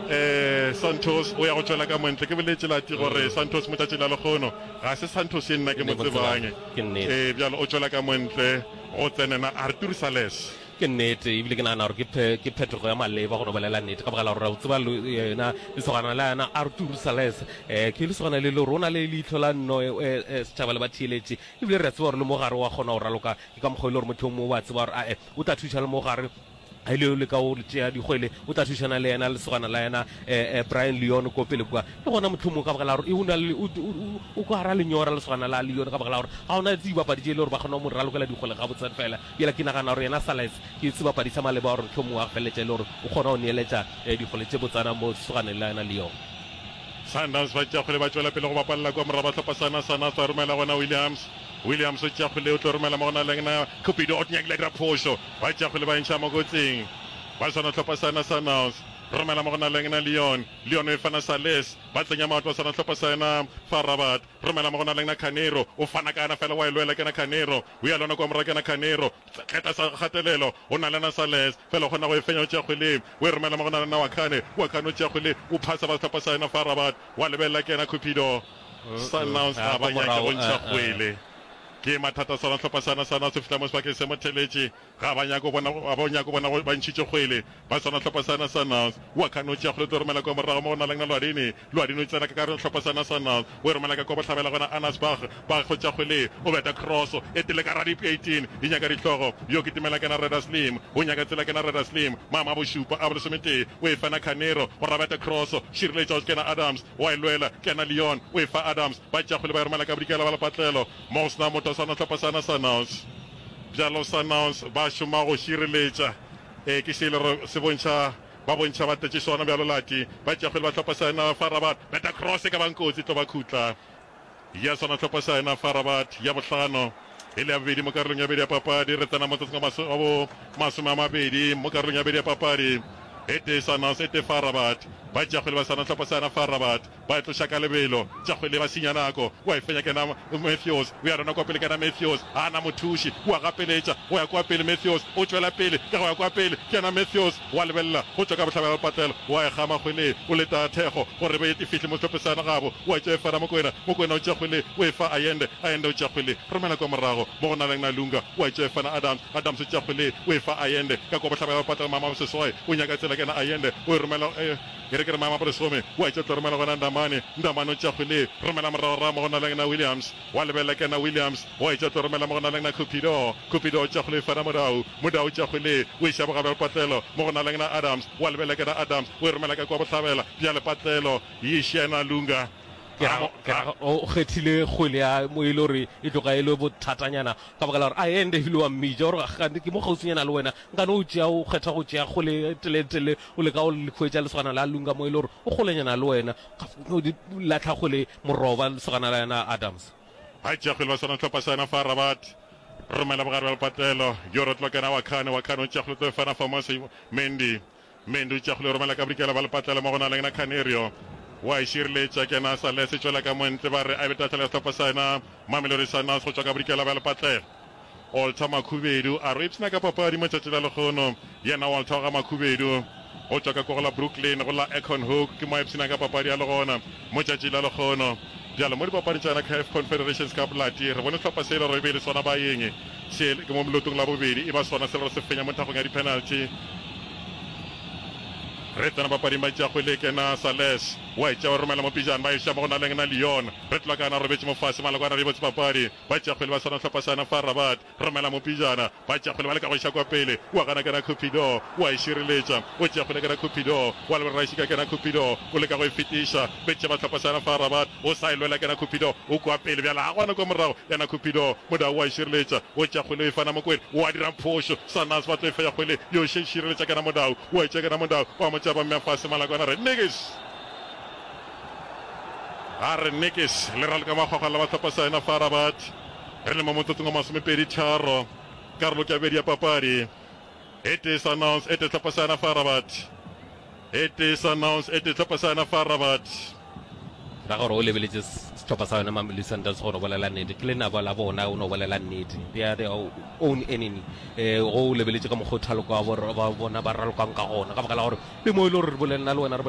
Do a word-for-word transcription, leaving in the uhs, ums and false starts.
eh Santos o ya go tswela ka montle ke boletse la tiro re Santos motatsi la legono ga se Santos e nna ke mo tsebang eh bjalo o tswela ka montle go tsenena Artur Sales ke nnete ebile ke nagana gore ke phetogo ya maleba go bolela nnete ka bogela gore o tseba yena lesogana la yana Artur Sales um ke lesogana le le rona le leitlho la nno setšhaba le ba theeletše ebile re a tseba gore le mogare wa kgona go raloka ke ka mokgwa e le gore motho o mo wa tseba gore ae o tla thuša le mogare a ile le ka o tšea dikgwele o tla thušana le yena lesogana la yena um Brian Leon ko pele kua le gona motlho mongwe ka bogela gore o ka gara lenyora lesogana la Leon ka bogela gore ga ona dibapadi tše e le gore ba kgona go mo ralokela dikgwele ga botsane fela bjela ke nagana gore yena Sales ke sebapadi sa maleba gore motlho mongwe a feleletša e le gore o kgona go neeletša dikgwele tše botsana mo sesoganeng la yena Leon Sundowns ba tšea kgwele ba tšwela pele go bapalela kwa moraba tlhopasana sana tsa romela gona Williams Williams o tšea kgwele o tlo romela mo gona lengna Cupido o tnyakile ka phoso ba tšea kgwele ba ntšha mo kotsing ba swana tlhopasana Sundowns romela mo gona lengna Leon Leon e fana Sales ba tsenya maotlo sana tlhopasana Farabat romela mo gona lengna Canero o fana kana fela wa ilwela kena Canero o ya lona kwa mora kena Canero tleta sa gatelelo o na lena Sales fela gona go e fenya o tšea kgwele o e romela mo gona lena Wakane Wakane o tšea kgwele o phasa ba tlhopasana Farabat wa lebella kena Cupido Sundowns ga ba nyaka go ntšha kgwele ke mathata sana tlhopasana sana se fitla mo sebakeng se motheletše ga ba nyako bona ba ba nyako bona ba ntšhitše kgwele ba sana tlhopasana sana wa kano tšea kgwele tlo romela kwa morago mo gona lengna Lwadini Lwadini o tsena ka kare tlhopasana sana o romela ka kwa botlhabela gona Anas Bach ba go tšea kgwele o beta cross e tele ka radi eighteen e nyaka ditlogo yo ke timela kana Reda Slim o nyaka tsela kana Reda Slim mama bo shupa a bo semete o e fana Canero o rabeta cross Shirley George kana Adams o e lwela kana Leon o e fa Adams ba tšea kgwele ba romela ka bodikela ba lapatlelo Mosna moto sana tlhopasana Sundowns bjalo Sundowns ba šoma go šireletša um ke šele se bontšha ba bontšha ba tetše sona bjalo lati ba tšea kgwele ba tlhopasana Farabat beta cross ka bankotsi tlo ba khutla ya sona tlhopasana Farabat ya bohlano e le ya bobedi mo karolong ya bedi ya papadi re tsena motsatsing a bo masome a mabedi mo karolong ya bedi ya papadi ete Sundowns ete Farabat ba tšea kgwele ba sana tlhopasana Farabat ba e tloša ka lebelo tša kgwele ba senya nako wa e fenya kena Matthews o ya rona kwa pele kena Matthews a na mothuši o a gapeletša o ya kwa pele Matthews o tšwela pele ka go ya kwa pele kena Matthews wa lebelela go tšwa ka bohlabela patlelo wa e gama kgwele o leta thekgo gore ba ete fihle mo tlhopesana gabo wa tšea e fana mokwena mokwena o tšea kgwele o e fa Ayende Ayende o tšea kgwele romela kwa morago mo go na leng na Lunga wa tšea e fana Adams Adams o tšea kgwele o e fa Ayende ka kwa bohlabela patlelo mama seswai o nyaka tsela kena Ayende o e romela e re ke re mama bolesome wa itse tlo romela gona Ndamane Ndamane o tšea kgwele romela morago mo gona leng na Williams wa lebella kena Williams wa itse tlo romela mo gona leng na Cupido Cupido o tšea kgwele fana Modau Modau o tšea kgwele o iša bogabe patlelo mo gona leng na Adams wa lebella kena Adams o e romela ka kwa bohlabela bjale patlelo e iša Lunga o kgethile kgwele ya mo e le gore e tloga e le bothatanyana ka baka la gore Ayende ebile wa mmija gore gante ke mo gausinyana le wena nkane o tšea o kgetha go tšea kgwele teletele o le ka o lekgwetša lesogana la Lunga mo e le gore o kgolenyana le wena o latlha kgwele moroba lesogana la yena Adams a tšea kgwele ba swana tlhopasana Farabat romela bogare ba lepatlelo yo re tlo kena Wakane Wakane o tšea kgwele tlo fana Famose Mendy Mendy o tšea kgwele romela ka bodikela ba lepatlelo mo gona leng na Canerio wa e šireletša kena Sales e tšwela ka montle ba re a betatlela tlhopasana Mamelodi Sundowns go tšwa ka bodikela ba lepatlelo Walter Makhubedu a re ipsena ka papadi mo tšatši la lekgono yena Walter ga Makhubedu go tšwa ka go la Brooklyn go la Econ Hook ke mo ipsena ka papadi ya le gona mo tšatši la lekgono bjalo mo dipapadi tšana C A F Confederations Cup lati re bone tlhopha se e le gore e be le sona ba yeng se ke mo molotong la bobedi e ba sona se le gore se fenya mo thagong ya di-penalty re tsena bapading ba tšea kgwele kena Sales wa e tšea o romela mo pijana ba e ša mo go na leng na Leon re tlola kana robetse mo fase malakwana re botse papadi ba tšea kgwele ba sana tlhopasana Farabat romela mo pijana ba tšea kgwele ba le ka go iša kwa pele wa kana kena Cupido wa e šireletša o tšea kgwele kena Cupido wa le ra išika kena Cupido o le ka go e fetiša be tšea ba tlhopasana Farabat o sa ilwela kena Cupido o kwa pele bjala a gona kwa morago yana Cupido Modau wa e šireletša o tšea kgwele e fana mokwena wa dira phošo Sundowns ba tlo e feya kgwele yo še šireletša kena Modau wa e tšea kena Modau wa mo tšea ba mmea fase malakwana re Niggas a re Niggas le rale ka magwagwa la ba tlhopasana Farabat re le mo motsotsong wa masomepedi tharo karolo ke ya bedi ya papadi ete Sundowns ete tlhopasana Farabat ete Sundowns ete tlhopasana Farabat ra gore o lebeletse setlhopha sa yona Mamelodi Sundowns gore bolela nnete ke lenaba la bona o no bolela nnete they are their own enemy eh go lebeletse ka mogothaloko wa bona ba ralokang ka gona ka baka la gore le mo ile gore re bolela le wena